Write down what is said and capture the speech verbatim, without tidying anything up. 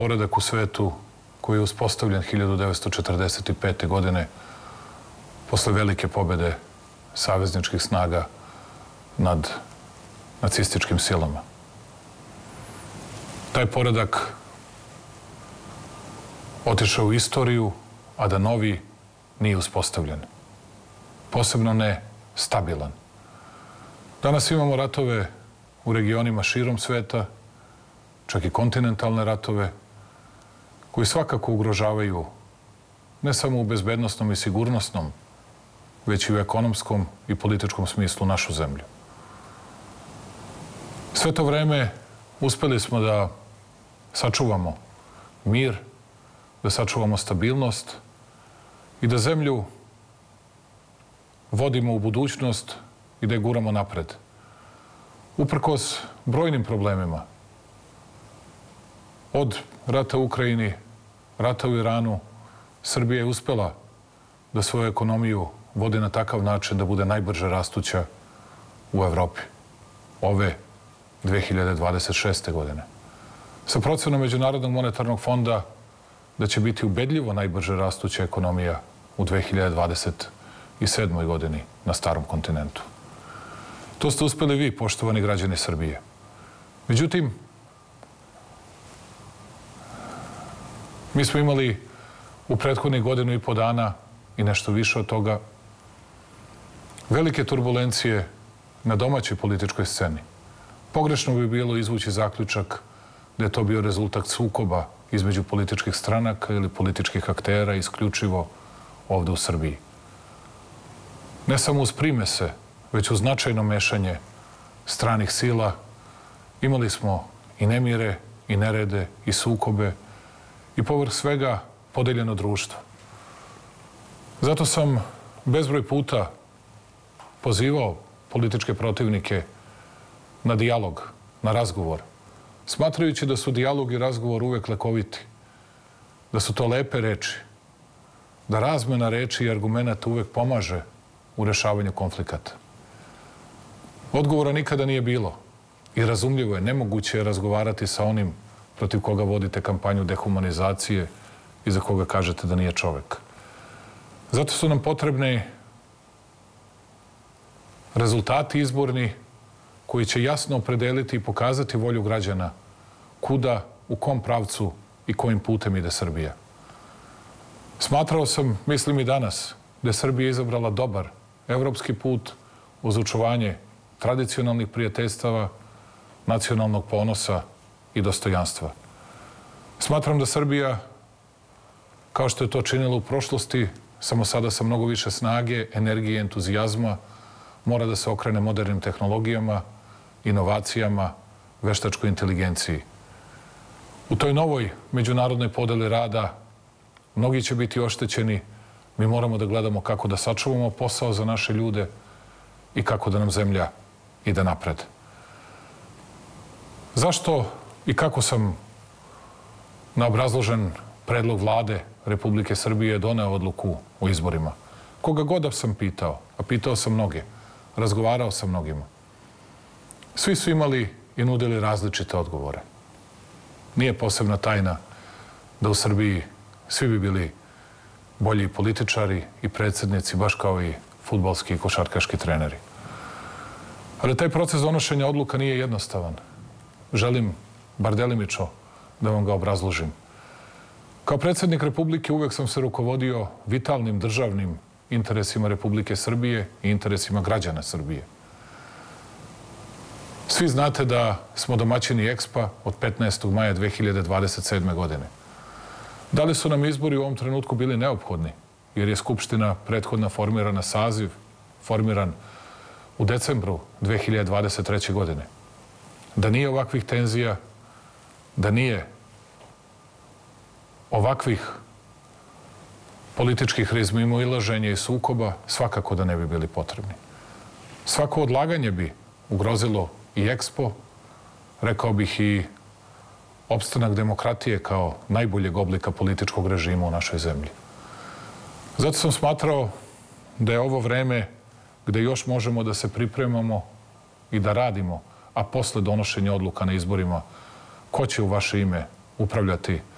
Poredak u svetu koji je uspostavljen hiljadu devetsto četrdeset pete. godine posle velike pobede savezničkih snaga nad nacističkim silama. Taj poredak otišao u istoriju, a da novi nije uspostavljen. Posebno ne stabilan. Danas imamo ratove u regionima širom sveta, čak i kontinentalne ratove, koji svakako ugrožavaju ne samo u bezbednosnom i sigurnosnom, već i u ekonomskom i političkom smislu našu zemlju. Sve to vreme uspeli smo da sačuvamo mir, da sačuvamo stabilnost i da zemlju vodimo u budućnost i da je guramo napred. Uprkos brojnim problemima, od rata u Ukrajini, rata u Iranu, Srbija je uspela da svoju ekonomiju vodi na takav način da bude najbrže rastuća u Evropi ove dve hiljade dvadeset šeste. godine. Sa procenom Međunarodnog monetarnog fonda da će biti ubedljivo najbrže rastuća ekonomija u dve hiljade dvadeset sedmoj. godini na starom kontinentu. To ste uspeli vi, poštovani građani Srbije. Međutim, mi smo imali u prethodnih godinu i po dana i nešto više od toga velike turbulencije na domaćoj političkoj sceni. Pogrešno bi bilo izvući zaključak da je to bio rezultat sukoba između političkih stranaka ili političkih aktera isključivo ovde u Srbiji. Ne samo uz primese, već uz značajno mešanje stranih sila imali smo i nemire, i nerede, i sukobe, i povrh svega podeljeno društvo. Zato sam bezbroj puta pozivao političke protivnike na dijalog, na razgovor, smatrajući da su dijalog i razgovor uvek lekoviti, da su to lepe reči, da razmena reči i argumenata uvek pomaže u rešavanju konflikata. Odgovora nikada nije bilo i razumljivo je, nemoguće je razgovarati sa onim protiv koga vodite kampanju dehumanizacije i za koga kažete da nije čovek. Zato su nam potrebni rezultati izborni koji će jasno opredeliti i pokazati volju građana kuda, u kom pravcu i kojim putem ide Srbija. Smatrao sam, mislim i danas, da je Srbija izabrala dobar evropski put uz očuvanje tradicionalnih prijateljstava, nacionalnog ponosa i dostojanstva. Smatram da Srbija, kao što je to činila u prošlosti, samo sada sa mnogo više snage, energije i entuzijazma, mora da se okrene modernim tehnologijama, inovacijama, veštačkoj inteligenciji. U toj novoj međunarodnoj podeli rada mnogi će biti oštećeni. Mi moramo da gledamo kako da sačuvamo posao za naše ljude i kako da nam zemlja ide napred. Zašto i kako sam na obrazložen predlog Vlade Republike Srbije doneo odluku o izborima? Koga god da sam pitao, a pitao sam mnoge, razgovarao sa mnogima, svi su imali i nudili različite odgovore. Nije posebna tajna da u Srbiji svi bi bili bolji političari i predsjednici, baš kao i fudbalski i košarkaški treneri. Ali taj proces donošenja odluka nije jednostavan. Želim, bar delimično, da vam ga obrazložim. Kao predsjednik Republike uvek sam se rukovodio vitalnim državnim interesima Republike Srbije i interesima građana Srbije. Svi znate da smo domaćini EKSPA od petnaestog maja dve hiljade dvadeset sedme. godine. Da li su nam izbori u ovom trenutku bili neophodni, jer je Skupština prethodna formirana, saziv formiran u decembru dve hiljade dvadeset treće. godine. Da nije ovakvih tenzija, da nije ovakvih političkih razmimoilaženja i sukoba, svakako da ne bi bili potrebni. Svako odlaganje bi ugrozilo i EKSPO, rekao bih i opstanak demokratije kao najboljeg oblika političkog režima u našoj zemlji. Zato sam smatrao da je ovo vreme gde još možemo da se pripremamo i da radimo, a posle donošenja odluka na izborima, ko će u vaše ime upravljati